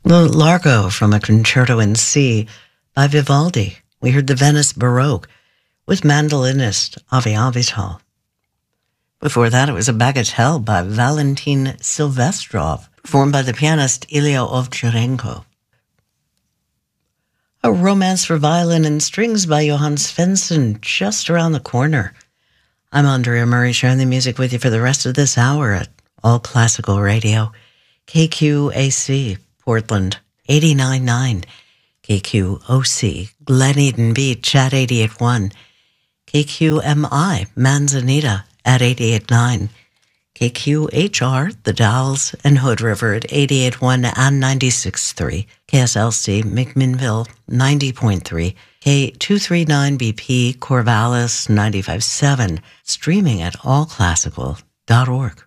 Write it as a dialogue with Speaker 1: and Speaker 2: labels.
Speaker 1: The Largo from a Concerto in C by Vivaldi. We heard the Venice Baroque with mandolinist Avi Avital. Before that, it was a Bagatelle by Valentin Silvestrov, performed by the pianist Ilya Ovcharenko. A Romance for Violin and Strings by Johann Svensson, just around the corner. I'm Andrea Murray, sharing the music with you for the rest of this hour at All Classical Radio. KQAC, Portland, 89.9. KQOC, Glen Eden Beach at 88.1. KQMI, Manzanita at 88.9. KQHR, The Dalles and Hood River at 88.1 and 96.3. KSLC, McMinnville, 90.3. K239BP, Corvallis, 95.7. Streaming at allclassical.org.